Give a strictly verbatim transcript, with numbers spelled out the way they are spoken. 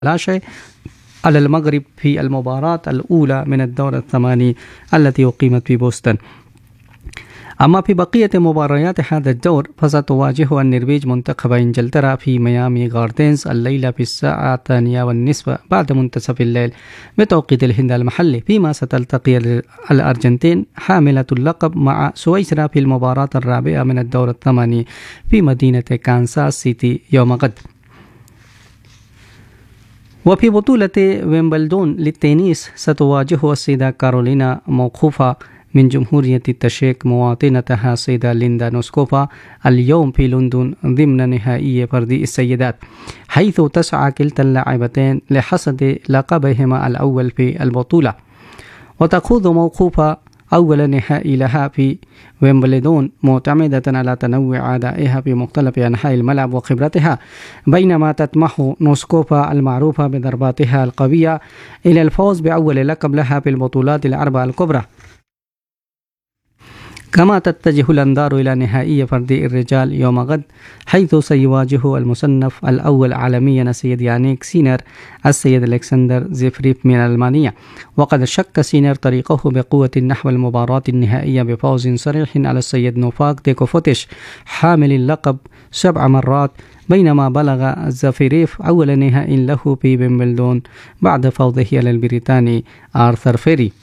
لا شيء على المغرب في المباراة الأولى من الدور الثماني التي أقيمت في بوسطن. أما في بقية مباريات هذا الدور فستواجه النرويج منتخب إنجلترا في ميامي غاردينز الليلة في الساعة الثانية والنصف بعد منتصف الليل بتوقيت الهند المحلي، فيما ستلتقي الأرجنتين حاملة اللقب مع سويسرا في المباراة الرابعة من الدور الثماني في مدينة كانساس سيتي يوم غد. وفي بطولة ويمبلدون للتنس ستواجه السيدة كارولينا موقوفا من جمهورية التشيك مواطنتها السيدة ليندا نوسكوفا اليوم في لندن ضمن نهائي فردي السيدات، حيث تسعى كلتا اللاعبتين لحصد لقبهما الأول في البطولة. وتخوض موقوفة أول نهائي لها في ويمبلدون معتمدة على تنوع أدائها في مختلف أنحاء الملعب وخبرتها، بينما تطمح نوسكوفا المعروفة بضرباتها القوية إلى الفوز بأول لقب لها في البطولات الأربع الكبرى. كما تتجه الأنظار إلى نهائي فردي الرجال يوم غد، حيث سيواجه المصنف الأول عالميا السيد يانيك سينر السيد ألكسندر زيفريف من ألمانيا، وقد شك سينر طريقه بقوة نحو المباراة النهائية بفوز صريح على السيد نوفاك ديكوفوتيش حامل اللقب سبع مرات، بينما بلغ زافيريف أول نهائي له في ويمبلدون بعد فوزه على البريطاني آرثر فيري.